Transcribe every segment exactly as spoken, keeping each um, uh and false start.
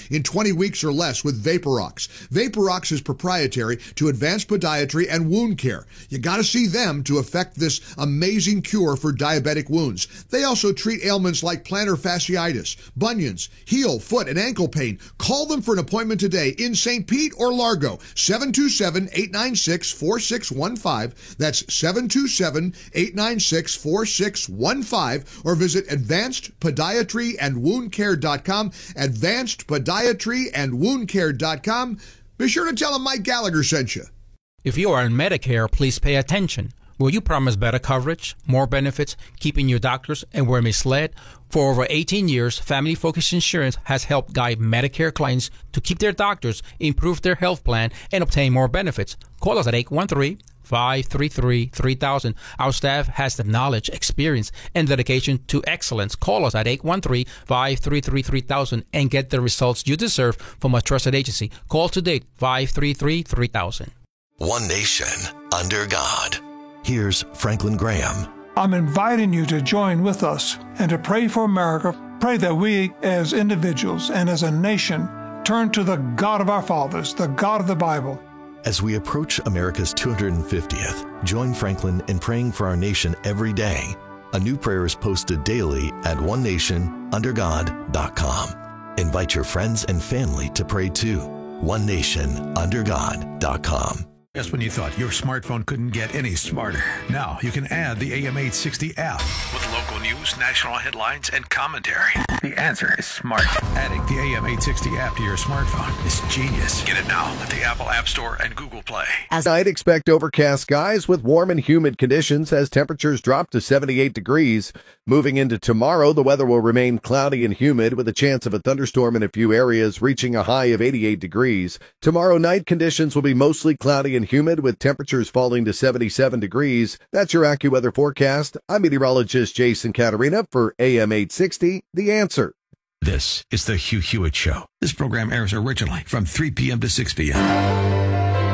in twenty weeks or less with Vaporox. Vaporox is proprietary to Advanced Podiatry and Wound Care. You got to see them to effect this amazing cure for diabetic wounds. They also treat ailments like plantar fasciitis, bunions, heel, foot, and ankle pain. Call them for an appointment today in Saint Pete or Largo, seven two seven, eight nine six, four six one five. That's seven two seven, eight nine six, four six one five, or visit advanced podiatry and wound care dot com, advanced podiatry and wound care dot com. Be sure to tell them Mike Gallagher sent you. If you are on Medicare, please pay attention. Will you promise better coverage, more benefits, keeping your doctors, and were misled? For over eighteen years, Family Focus Insurance has helped guide Medicare clients to keep their doctors, improve their health plan, and obtain more benefits. Call us at eight one three, five three three, three thousand. Our staff has the knowledge, experience, and dedication to excellence. Call us at eight one three, five three three, three thousand and get the results you deserve from a trusted agency. Call today, five three three, three thousand. One nation under God. Here's Franklin Graham. I'm inviting you to join with us and to pray for America. Pray that we as individuals and as a nation turn to the God of our fathers, the God of the Bible. As we approach America's two hundred fiftieth, join Franklin in praying for our nation every day. A new prayer is posted daily at one nation under god dot com. Invite your friends and family to pray too. one nation under god dot com. Just when you thought your smartphone couldn't get any smarter, now you can add the A M eight sixty app with local news, national headlines, and commentary. The answer is smart. Adding the A M eight sixty app to your smartphone is genius. Get it now at the Apple App Store and Google Play. As I'd expect overcast skies with warm and humid conditions as temperatures drop to seventy-eight degrees. Moving into tomorrow, the weather will remain cloudy and humid with a chance of a thunderstorm in a few areas, reaching a high of eighty-eight degrees. Tomorrow night, conditions will be mostly cloudy and humid with temperatures falling to seventy-seven degrees. That's your AccuWeather forecast. I'm meteorologist Jason Caterina for A M eight sixty, The Answer. This is the Hugh Hewitt Show. This program airs originally from three p.m. to six p.m.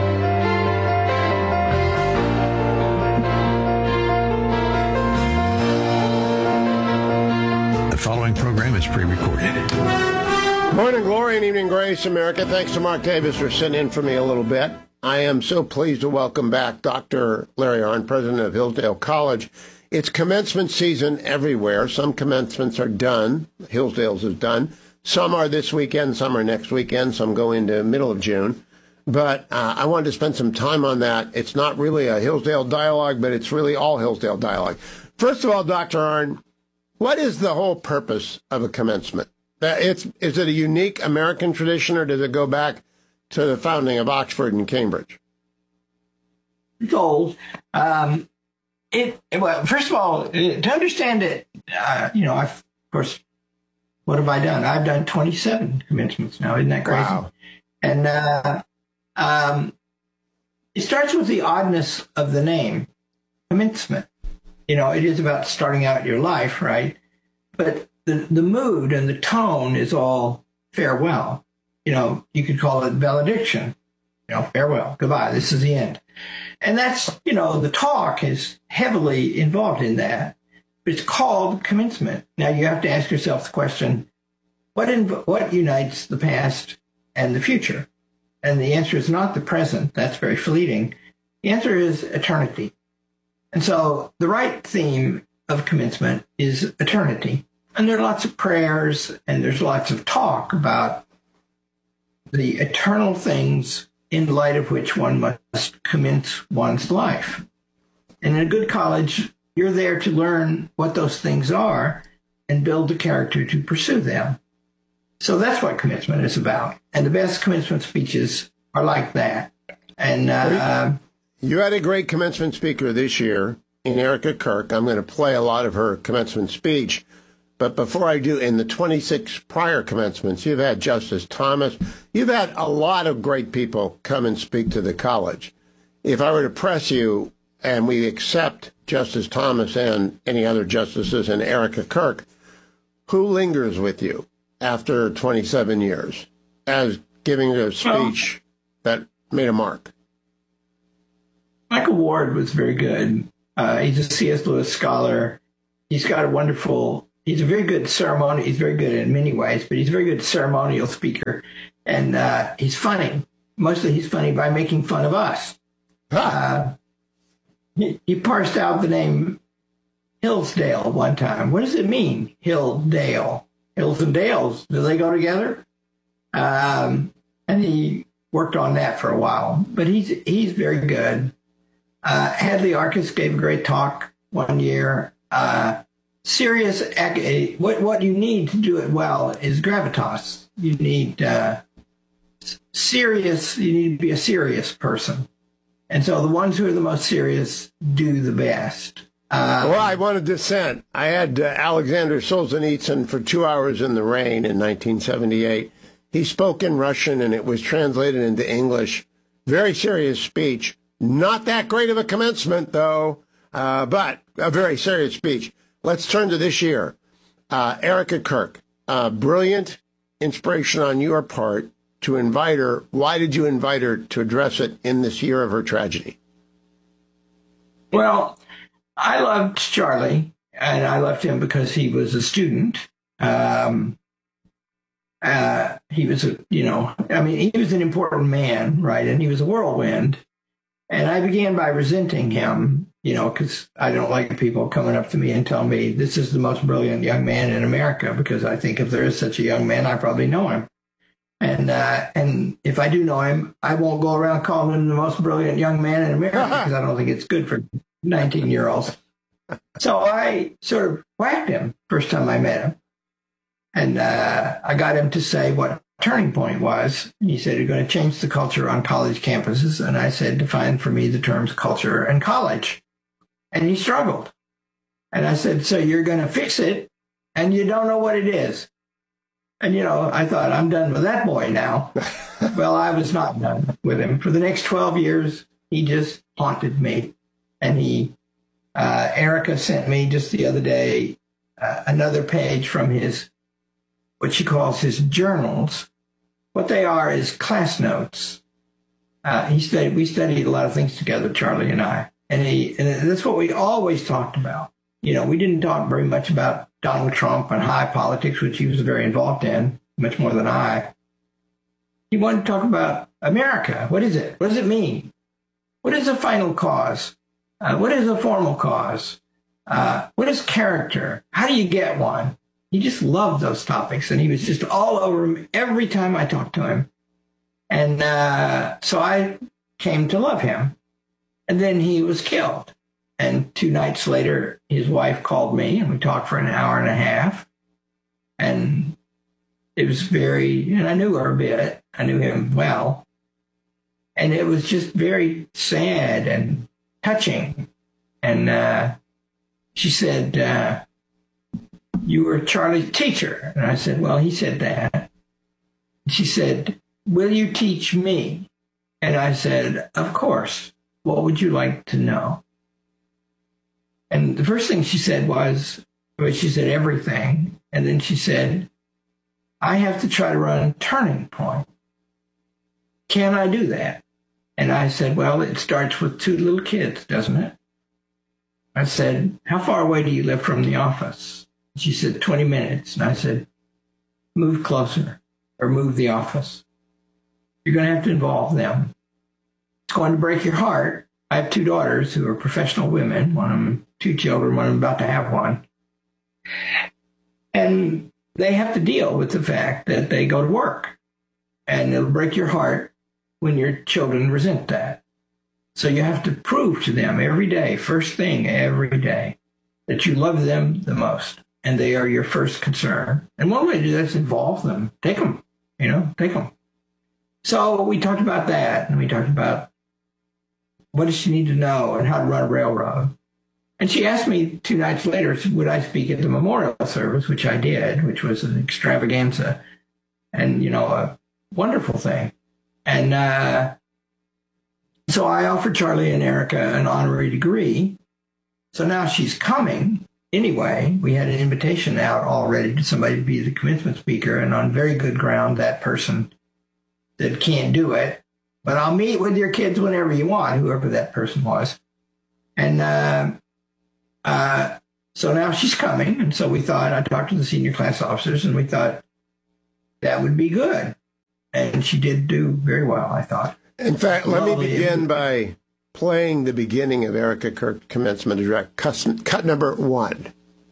The following program is pre-recorded. Morning glory and evening grace, America. Thanks to Mark Davis for sitting in for me a little bit. I am so pleased to welcome back Doctor Larry Arnn, president of Hillsdale College. It's commencement season everywhere. Some commencements are done. Hillsdale's is done. Some are this weekend, some are next weekend, some go into middle of June. But uh, I wanted to spend some time on that. It's not really a Hillsdale dialogue, but it's really all Hillsdale dialogue. First of all, Doctor Arnn, what is the whole purpose of a commencement? It's, is it a unique American tradition, or does it go back to the founding of Oxford and Cambridge? It's old. Um, it, well, first of all, to understand it, uh, you know, I've, of course, what have I done? I've done twenty-seven commencements now. Isn't that crazy? Wow. And uh, um, it starts with the oddness of the name, commencement. You know, it is about starting out your life, right? But the, the mood and the tone is all farewell. You know, you could call it valediction. You know, farewell, goodbye, this is the end. And that's, you know, the talk is heavily involved in that. But it's called commencement. Now you have to ask yourself the question, what inv- what unites the past and the future? And the answer is not the present. That's very fleeting. The answer is eternity. And so the right theme of commencement is eternity. And there are lots of prayers and there's lots of talk about the eternal things in light of which one must commence one's life. And in a good college, you're there to learn what those things are and build the character to pursue them. So that's what commencement is about. And the best commencement speeches are like that. And uh, you had a great commencement speaker this year in Erica Kirk. I'm going to play a lot of her commencement speech. But before I do, in the twenty-six prior commencements, you've had Justice Thomas. You've had a lot of great people come and speak to the college. If I were to press you, and we accept Justice Thomas and any other justices and Erica Kirk, who lingers with you after twenty-seven years as giving a speech well, that made a mark? Michael Ward was very good. Uh, he's a C S Lewis scholar. He's got a wonderful he's a very good ceremony. He's very good in many ways, but he's a very good ceremonial speaker. And uh, he's funny. Mostly he's funny by making fun of us. Uh, he, he parsed out the name Hillsdale one time. What does it mean, Hilldale? Hills and Dales, do they go together? Um, and he worked on that for a while. But he's he's very good. Uh, Hadley Arcus gave a great talk one year. Uh, serious, what, what you need to do it well is gravitas. You need uh, serious, you need to be a serious person. And so the ones who are the most serious do the best. Uh, well, I want to dissent. I had uh, Alexander Solzhenitsyn for two hours in the rain in nineteen seventy-eight. He spoke in Russian, and it was translated into English. Very serious speech. Not that great of a commencement, though, uh, but a very serious speech. Let's turn to this year. Uh, Erica Kirk, uh, brilliant inspiration on your part to invite her. Why did you invite her to address it in this year of her tragedy? Well, I loved Charlie, and I loved him because he was a student. Um, uh, he was, a, you know, I mean, he was an important man, right? And he was a whirlwind. And I began by resenting him, you know, because I don't like people coming up to me and telling me this is the most brilliant young man in America, because I think if there is such a young man, I probably know him. And uh, and if I do know him, I won't go around calling him the most brilliant young man in America, because I don't think it's good for nineteen-year-olds. So I sort of whacked him first time I met him. And uh, I got him to say what turning point was. He said, you're going to change the culture on college campuses. And I said, define for me the terms culture and college. And he struggled. And I said, so you're going to fix it, and you don't know what it is. And, you know, I thought, I'm done with that boy now. Well, I was not done with him. For the next twelve years, he just haunted me. And he, uh, Erica sent me just the other day uh, another page from his, what she calls his journals. What they are is class notes. Uh, he studied, we studied a lot of things together, Charlie and I. And, he, and that's what we always talked about. You know, we didn't talk very much about Donald Trump and high politics, which he was very involved in, much more than I. He wanted to talk about America. What is it? What does it mean? What is a final cause? Uh, what is a formal cause? Uh, what is character? How do you get one? He just loved those topics, and he was just all over him every time I talked to him. And uh, so I came to love him. And then he was killed. And two nights later, his wife called me, and we talked for an hour and a half. And it was very, and I knew her a bit. I knew him well. And it was just very sad and touching. And uh, she said, uh, you were Charlie's teacher. And I said, well, he said that. She said, will you teach me? And I said, of course. What would you like to know? And the first thing she said was, well, she said everything. And then she said, I have to try to run Turning Point. Can I do that? And I said, well, it starts with two little kids, doesn't it? I said, how far away do you live from the office? She said, twenty minutes. And I said, move closer, or move the office. You're going to have to involve them. It's going to break your heart. I have two daughters who are professional women, one of them, two children, one of them about to have one. And they have to deal with the fact that they go to work. And it'll break your heart when your children resent that. So you have to prove to them every day, first thing every day, that you love them the most, and they are your first concern. And one way to do that is involve them. Take them, you know, take them. So we talked about that, and we talked about what does she need to know and how to run a railroad. And she asked me two nights later, would I speak at the memorial service, which I did, which was an extravaganza and, you know, a wonderful thing. And uh, so I offered Charlie and Erica an honorary degree. So now she's coming. Anyway, we had an invitation out already to somebody to be the commencement speaker, and on very good ground, that person that can't do it. But I'll meet with your kids whenever you want, whoever that person was. And uh, uh, So now she's coming. And so we thought, I talked to the senior class officers, and we thought that would be good. And she did do very well, I thought. In fact, let me begin by playing the beginning of Erica Kirk commencement address, cut number one.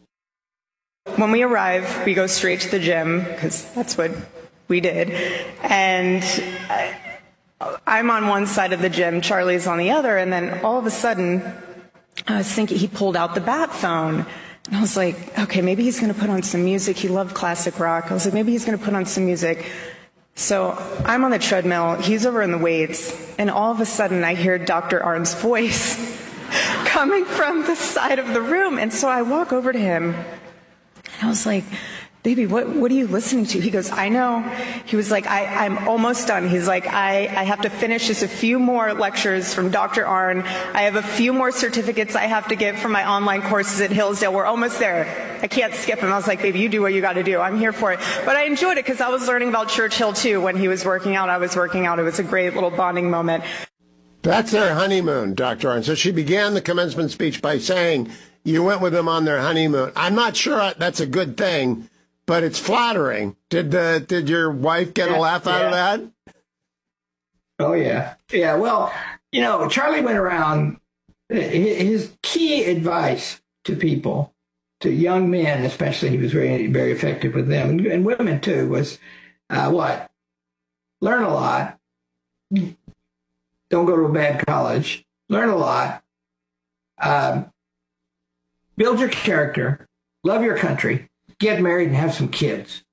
When we arrive, we go straight to the gym, because that's what we did. And I'm on one side of the gym, Charlie's on the other, and then all of a sudden, I was thinking he pulled out the bat phone. And I was like, okay, maybe he's going to put on some music. He loved classic rock. I was like, maybe he's going to put on some music. So I'm on the treadmill, he's over in the weights, and all of a sudden I hear Doctor Arndt's voice coming from the side of the room. And so I walk over to him, and I was like, baby, what, what are you listening to? He goes, I know. He was like, I, I'm almost done. He's like, I, I have to finish just a few more lectures from Doctor Arndt. I have a few more certificates I have to get from my online courses at Hillsdale. We're almost there. I can't skip him. I was like, baby, you do what you got to do. I'm here for it. But I enjoyed it because I was learning about Churchill, too. When he was working out, I was working out. It was a great little bonding moment. That's their honeymoon, Doctor Arndt. So she began the commencement speech by saying, you went with them on their honeymoon. I'm not sure that's a good thing, but it's flattering. Did uh, did your wife get yeah, a laugh out yeah. of that? Oh, yeah. Yeah, well, you know, Charlie went around, his key advice to people, to young men especially, he was very, very effective with them, and, and women too, was uh, what? Learn a lot. Don't go to a bad college. Learn a lot. Um, build your character. Love your country. Get married and have some kids.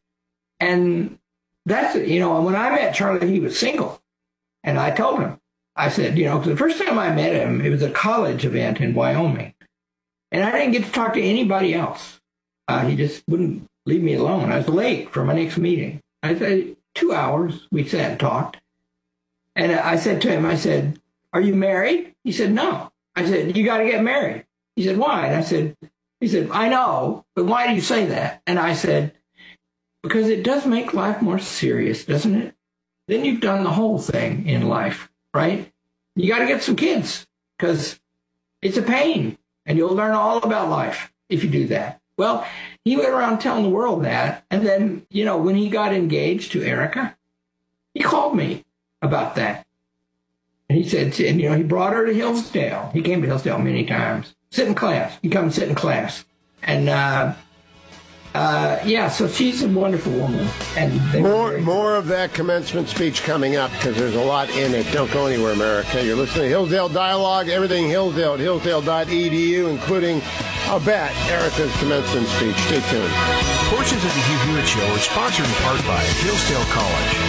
And that's, you know, when I met Charlie, he was single. And I told him, I said, you know, because the first time I met him, it was a college event in Wyoming. And I didn't get to talk to anybody else. Uh, he just wouldn't leave me alone. I was late for my next meeting. I said, two hours, we sat and talked. And I said to him, I said, are you married? He said, no. I said, you got to get married. He said, why? And I said, he said, I know, but why do you say that? And I said, because it does make life more serious, doesn't it? Then you've done the whole thing in life, right? You got to get some kids because it's a pain and you'll learn all about life if you do that. Well, he went around telling the world that. And then, you know, when he got engaged to Erica, he called me about that. And he said, and, you know, he brought her to Hillsdale. He came to Hillsdale many times. Sit in class. You come and sit in class. And, uh, uh, yeah, so she's a wonderful woman. And more more of that commencement speech coming up because there's a lot in it. Don't go anywhere, America. You're listening to Hillsdale Dialogue, everything Hillsdale at hillsdale dot e d u, including, I'll bet, Erica's commencement speech. Stay tuned. Portions of the Hugh Hewitt Show are sponsored in part by Hillsdale College.